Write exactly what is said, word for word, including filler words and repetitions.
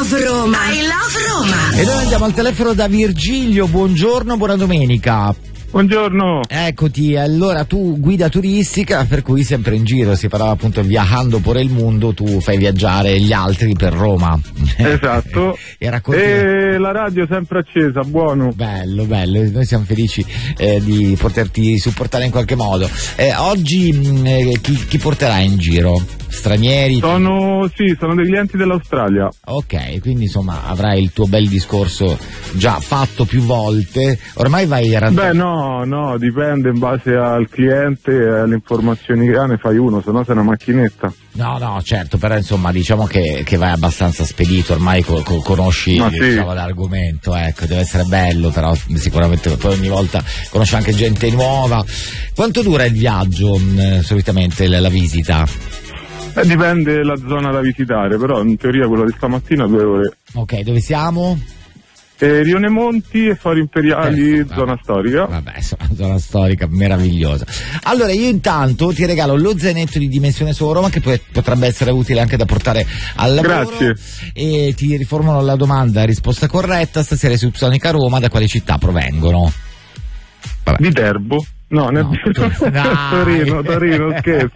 love Roma. I love Roma. E noi andiamo al telefono da Virgilio. Buongiorno, buona domenica. Buongiorno. Eccoti, allora tu guida turistica, per cui sempre in giro, si parlava appunto viajando por il mondo, tu fai viaggiare gli altri per Roma. Esatto. e, racconti... e la radio sempre accesa, buono. Bello, bello, noi siamo felici eh, di poterti supportare in qualche modo. Eh, oggi mh, eh, chi, chi porterà in giro? Stranieri? Sono, sì, sono dei clienti dell'Australia. Ok, quindi insomma avrai il tuo bel discorso già fatto più volte. Ormai vai a Beh no, no, dipende in base al cliente e alle informazioni che ha, ne fai uno, se no sei una macchinetta. No, no, certo, però insomma diciamo che, che vai abbastanza spedito, ormai co- co- conosci Ma sì. diciamo, l'argomento, ecco, deve essere bello, però sicuramente poi ogni volta conosci anche gente nuova. Quanto dura il viaggio, mh, solitamente la, la visita? Eh, dipende la zona da visitare, però in teoria quello di stamattina due ore. Ok, dove siamo? Eh, Rione Monti e Fori Imperiali, Eh, zona vabbè. storica. Vabbè, insomma, zona storica meravigliosa. Allora io intanto ti regalo lo zainetto di Dimensione Solo Roma, che poi potrebbe essere utile anche da portare al lavoro. Grazie. E ti riformulo la domanda, risposta corretta: stasera su Subsonica Roma, da quale città provengono? Vabbè. Viterbo. No, nel No, tu- Torino, Torino, scherzo.